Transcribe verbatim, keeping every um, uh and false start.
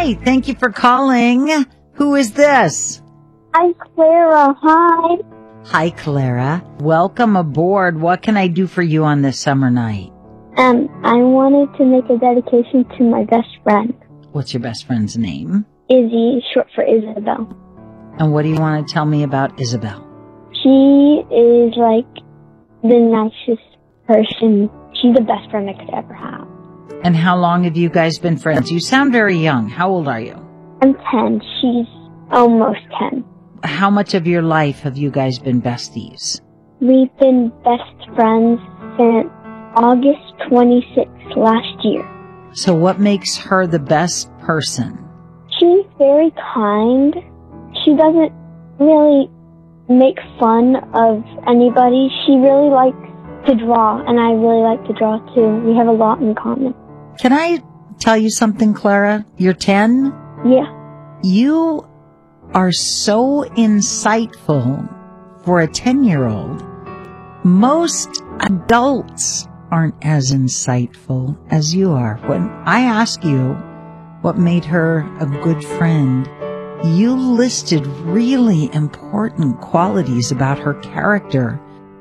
Hi, thank you for calling. Who is this? Hi, Clara. Hi. Hi, Clara. Welcome aboard. What can I do for you on this summer night? Um, I wanted to make a dedication to my best friend. What's your best friend's name? Izzy, short for Isabel. And what do you want to tell me about Isabel? She is like the nicest person. She's the best friend I could ever have. And how long have you guys been friends? You sound very young. How old are you? I'm ten. She's almost ten. How much of your life have you guys been besties? We've been best friends since August twenty-sixth last year. So what makes her the best person? She's very kind. She doesn't really make fun of anybody. She really likes to draw, and I really like to draw too. We have a lot in common. Can I tell you something, Clara? You're ten? Yeah. You are so insightful for a ten-year-old. Most adults aren't as insightful as you are. When I ask you what made her a good friend, you listed really important qualities about her character